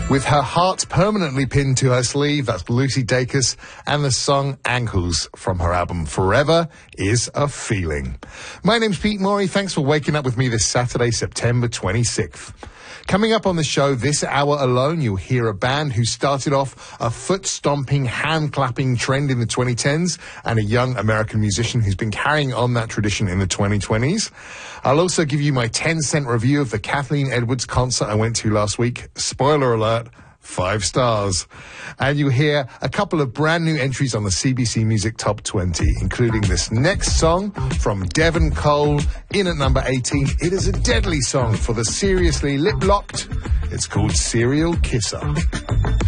With her heart permanently pinned to her sleeve, that's Lucy Dacus, and the song Ankles from her album Forever is a Feeling. My name's Pete Morey. Thanks for waking up with me this Saturday, September 26th. Coming up on the show this hour alone, you'll hear a band who started off a foot-stomping, hand-clapping trend in the 2010s and a young American musician who's been carrying on that tradition in the 2020s. I'll also give you my 10-cent review of the Kathleen Edwards concert I went to last week. Spoiler alert, 5 stars. And you'll hear a couple of brand new entries on the CBC Music Top 20, including this next song from Devon Cole, in at number 18. It is a deadly song for the seriously lip-locked. It's called Serial Kisser.